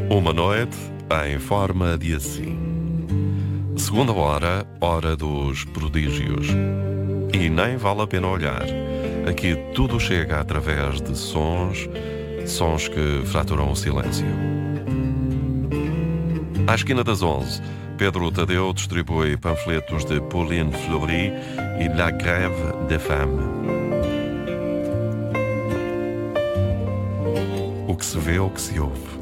Uma noite em forma de assim. Segunda hora, hora dos prodígios. E nem vale a pena olhar. Aqui tudo chega através de sons que fraturam o silêncio. À esquina das 11, Pedro Tadeu distribui panfletos de Pauline Fleury e La Grève des Femmes. O que se vê, o que se ouve.